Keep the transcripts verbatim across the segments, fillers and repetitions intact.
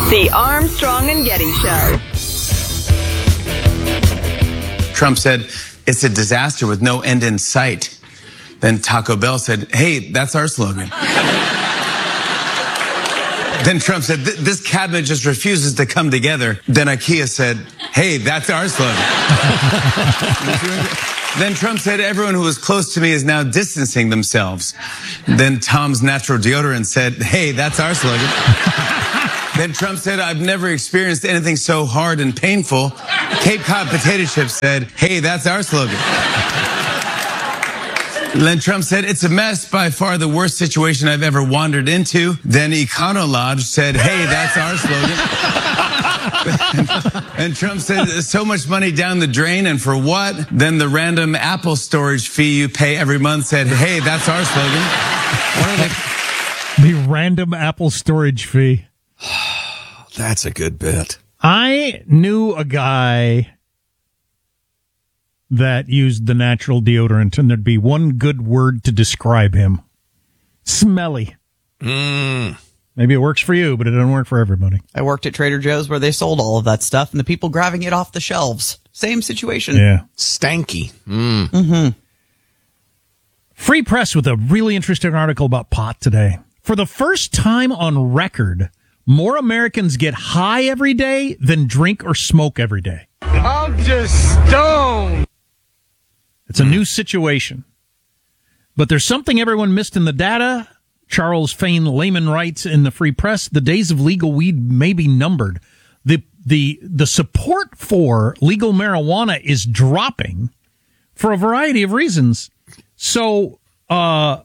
The Armstrong and Getty Show. Trump said, it's a disaster with no end in sight. Then Taco Bell said, hey, that's our slogan. Then Trump said, this cabinet just refuses to come together. Then IKEA said, hey, that's our slogan. Then Trump said, everyone who was close to me is now distancing themselves. Then Tom's Natural Deodorant said, hey, that's our slogan. Then Trump said, I've never experienced anything so hard and painful. Cape Cod Potato Chips said, hey, that's our slogan. Then Trump said, it's a mess, by far the worst situation I've ever wandered into. Then Econo Lodge said, hey, that's our slogan. and, and Trump said, so much money down the drain, and for what? Then the random Apple storage fee you pay every month said, hey, that's our slogan. What are they? The random Apple storage fee. That's a good bit. I knew a guy that used the natural deodorant, and there'd be one good word to describe him. Smelly. Mm. Maybe it works for you, but it doesn't work for everybody. I worked at Trader Joe's where they sold all of that stuff, and the people grabbing it off the shelves. Same situation. Yeah. Stanky. Mm. Mm-hmm. Free Press with a really interesting article about pot today. For the first time on record, more Americans get high every day than drink or smoke every day. I'm just stoned. It's a new situation. But there's something everyone missed in the data. Charles Fain Lehman writes in the Free Press, the days of legal weed may be numbered. The the the support for legal marijuana is dropping for a variety of reasons. So, uh,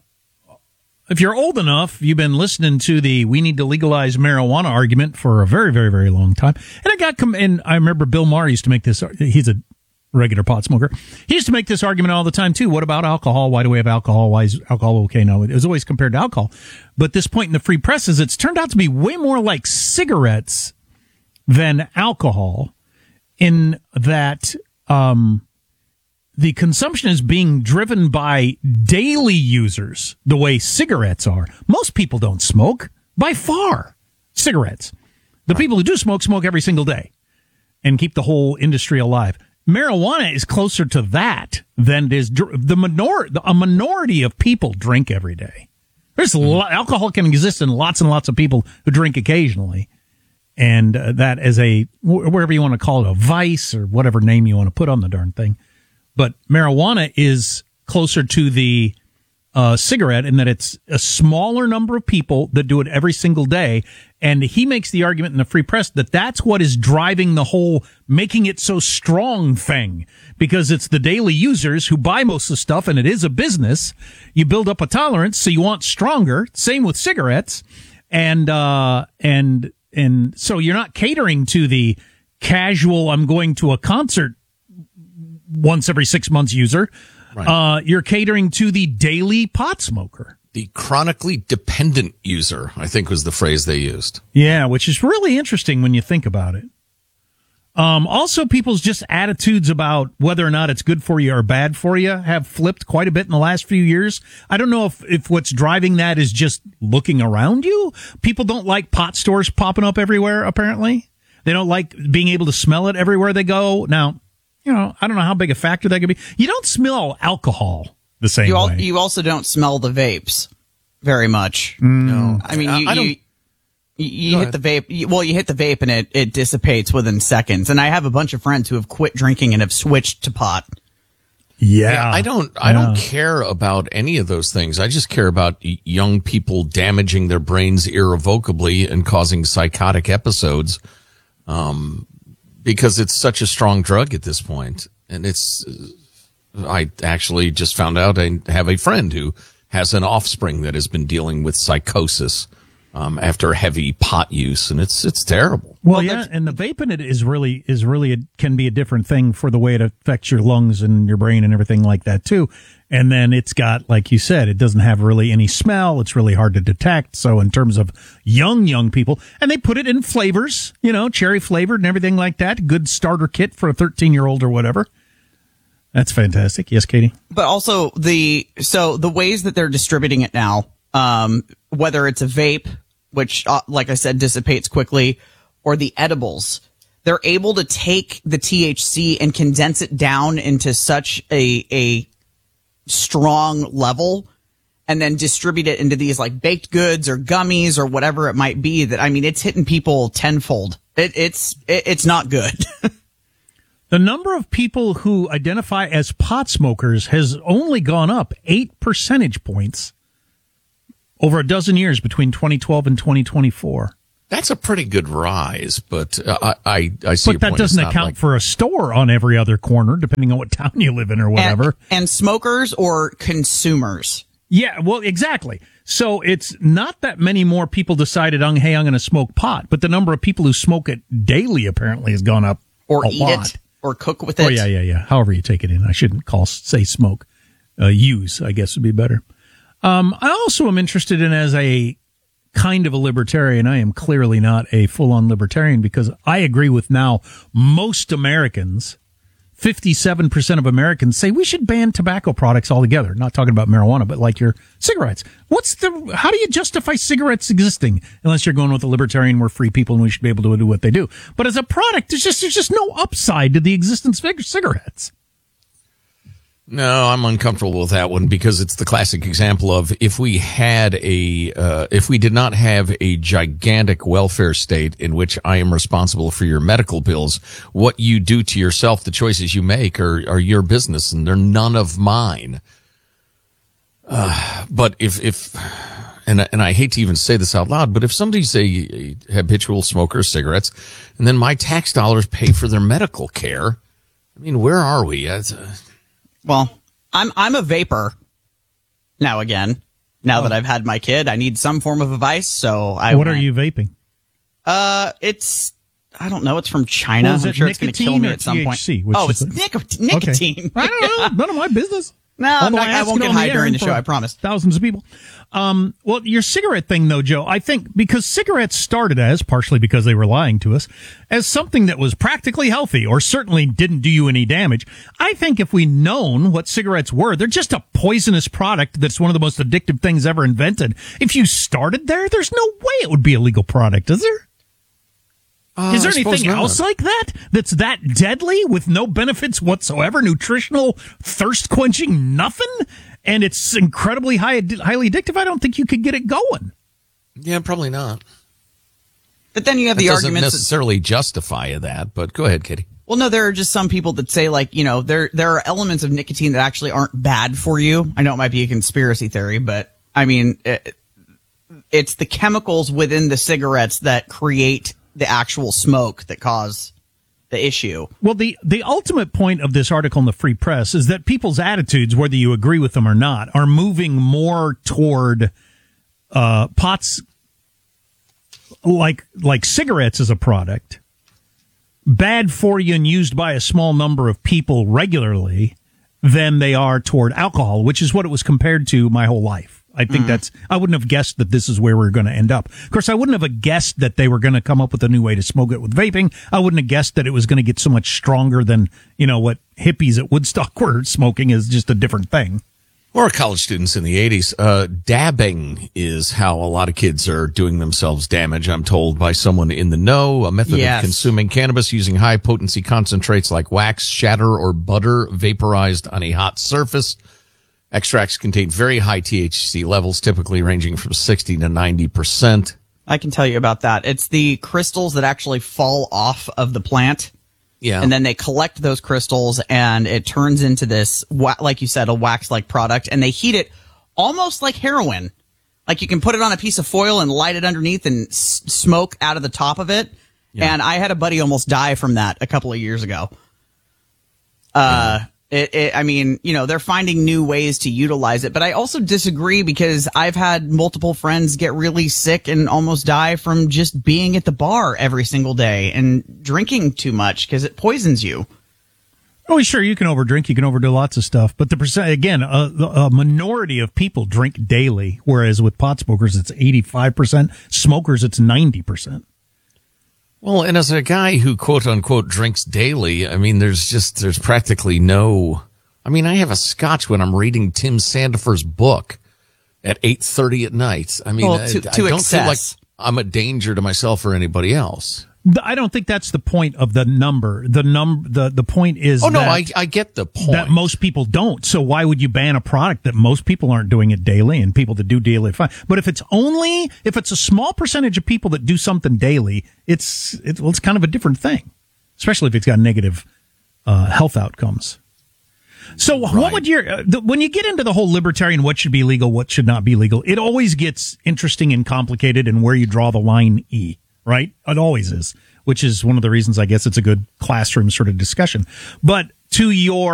if you're old enough, you've been listening to the we need to legalize marijuana argument for a very, very, very long time. And it got, com- and I remember Bill Maher used to make this, he's a regular pot smoker. He used to make this argument all the time too. What about alcohol? Why do we have alcohol? Why is alcohol okay? No, it was always compared to alcohol. But this point in the Free Press is it's turned out to be way more like cigarettes than alcohol, in that, um, the consumption is being driven by daily users the way cigarettes are. Most people don't smoke, by far, cigarettes. The people who do smoke, smoke every single day and keep the whole industry alive. Marijuana is closer to that than it is the minor, a minority of people drink every day. There's mm-hmm. lo- alcohol can exist in lots and lots of people who drink occasionally. And uh, that as a, whatever you want to call it, a vice or whatever name you want to put on the darn thing. But marijuana is closer to the uh, cigarette in that it's a smaller number of people that do it every single day. And he makes the argument in the Free Press that that's what is driving the whole making it so strong thing, because it's the daily users who buy most of the stuff, and it is a business. You build up a tolerance, so you want stronger. Same with cigarettes. And, uh, and, and so you're not catering to the casual, I'm going to a concert once every six months user. Right. Uh, you're catering to the daily pot smoker. The chronically dependent user, I think was the phrase they used. Yeah, which is really interesting when you think about it. Um, also, people's just attitudes about whether or not it's good for you or bad for you have flipped quite a bit in the last few years. I don't know if, if what's driving that is just looking around you. People don't like pot stores popping up everywhere, apparently. They don't like being able to smell it everywhere they go. Now, you know, I don't know how big a factor that could be. You don't smell alcohol the same you all, way. You also don't smell the vapes very much. Mm. No. I mean, you, I don't, you, you, you hit the vape. You, well, you hit the vape and it, it dissipates within seconds. And I have a bunch of friends who have quit drinking and have switched to pot. Yeah. yeah I don't, I yeah. don't care about any of those things. I just care about young people damaging their brains irrevocably and causing psychotic episodes. Um, because it's such a strong drug at this point. And it's, I actually just found out I have a friend who has an offspring that has been dealing with psychosis, um, after heavy pot use. And it's, it's terrible. Well, well yeah. And the vaping it is really, is really, a, can be a different thing for the way it affects your lungs and your brain and everything like that too. And then it's got, like you said, it doesn't have really any smell. It's really hard to detect. So in terms of young, young people, and they put it in flavors, you know, cherry flavored and everything like that. Good starter kit for a thirteen year old or whatever. That's fantastic. Yes, Katie? But also the, so the ways that they're distributing it now, um, whether it's a vape, which, uh, like I said, dissipates quickly, or the edibles, they're able to take the T H C and condense it down into such a a strong level and then distribute it into these like baked goods or gummies or whatever it might be that, I mean, it's hitting people tenfold. It, it's it, it's not good. The number of people who identify as pot smokers has only gone up eight percentage points over a dozen years between twenty twelve and twenty twenty-four. That's a pretty good rise, but uh, I, I, I see. But that point. doesn't It's not account like- for a store on every other corner, depending on what town you live in or whatever. And, and smokers or consumers. Yeah, well, exactly. So it's not that many more people decided, "Oh, hey, I'm going to smoke pot," but the number of people who smoke it daily apparently has gone up Or a eat lot. it. Or cook with it. Oh, yeah, yeah, yeah. However you take it in. I shouldn't call, say smoke. Uh, use, I guess, would be better. Um, I also am interested in, as a kind of a libertarian, I am clearly not a full-on libertarian, because I agree with now most Americans, fifty-seven percent of Americans say we should ban tobacco products altogether. Not talking about marijuana, but like your cigarettes. What's the, how do you justify cigarettes existing? Unless you're going with a libertarian, we're free people and we should be able to do what they do. But as a product, there's just, there's just no upside to the existence of cigarettes. No, I'm uncomfortable with that one because it's the classic example of if we had a, uh, if we did not have a gigantic welfare state in which I am responsible for your medical bills, what you do to yourself, the choices you make are, are your business and they're none of mine. Uh, but if, if, and, and I hate to even say this out loud, but if somebody's a, a habitual smoker of cigarettes and then my tax dollars pay for their medical care, I mean, where are we? That's a, Well, I'm I'm a vapor now again. Now Oh. that I've had my kid, I need some form of a vice, so I What went- are you vaping? Uh, it's I don't know. It's from China. Well, is I'm it sure it's going to nicotine kill me or at some T H C? point. Which Oh, is it's it? nic- nicotine. Okay. I don't know. None of my business. No, I'm Although not- I ask won't it get on high air during the for show, I promise. Thousands of people. Um, well, your cigarette thing, though, Joe, I think because cigarettes started as, partially because they were lying to us, as something that was practically healthy or certainly didn't do you any damage. I think if we'd known what cigarettes were, they're just a poisonous product that's one of the most addictive things ever invented. If you started there, there's no way it would be a legal product, is there? Uh, Is there I suppose anything not. else like that that's that deadly with no benefits whatsoever, nutritional, thirst quenching, nothing, and it's incredibly high, highly addictive? I don't think you could get it going. Yeah, probably not. But then you have That the doesn't arguments. that- necessarily justify that, but go ahead, Kitty. Well, no, there are just some people that say, like, you know, there there are elements of nicotine that actually aren't bad for you. I know it might be a conspiracy theory, but I mean, it, it's the chemicals within the cigarettes that create the actual smoke that cause the issue. Well, the, the ultimate point of this article in the Free Press is that people's attitudes, whether you agree with them or not, are moving more toward uh, pots, like like cigarettes as a product, bad for you and used by a small number of people regularly, than they are toward alcohol, which is what it was compared to my whole life. I think that's, I wouldn't have guessed that this is where we're going to end up. Of course, I wouldn't have guessed that they were going to come up with a new way to smoke it with vaping. I wouldn't have guessed that it was going to get so much stronger than, you know, what hippies at Woodstock were smoking is just a different thing. Or college students in the eighties. Uh, dabbing is how a lot of kids are doing themselves damage, I'm told, by someone in the know. A method Yes. of consuming cannabis using high potency concentrates like wax, shatter, or butter vaporized on a hot surface. Extracts contain very high T H C levels, typically ranging from sixty to ninety percent. I can tell you about that. It's the crystals that actually fall off of the plant. Yeah. And then they collect those crystals and it turns into this, wa- like you said, a wax-like product. And they heat it almost like heroin. Like you can put it on a piece of foil and light it underneath and s- smoke out of the top of it. Yeah. And I had a buddy almost die from that a couple of years ago. Uh, it, it, I mean, you know, they're finding new ways to utilize it, but I also disagree because I've had multiple friends get really sick and almost die from just being at the bar every single day and drinking too much because it poisons you. Oh, sure, you can overdrink, you can overdo lots of stuff, but the percent, again, a, a minority of people drink daily, whereas with pot smokers, it's eighty-five percent. Smokers, it's ninety percent. Well, and as a guy who quote unquote drinks daily, I mean, there's just, there's practically no, I mean, I have a scotch when I'm reading Tim Sandifer's book at eight thirty at night. I mean, Well, I, to- I to don't feel like excess. I'm a danger to myself or anybody else. I don't think that's the point of the number. The num the the point is Oh no, that, I I get the point. that most people don't. So why would you ban a product that most people aren't doing it daily, and people that do daily fine? But if it's only if it's a small percentage of people that do something daily, it's it's well, it's kind of a different thing, especially if it's got negative uh, health outcomes. So what Right. would your uh, the, when you get into the whole libertarian, what should be legal, what should not be legal? It always gets interesting and complicated, and where you draw the line, E. Right? It always is, which is one of the reasons I guess it's a good classroom sort of discussion. But to your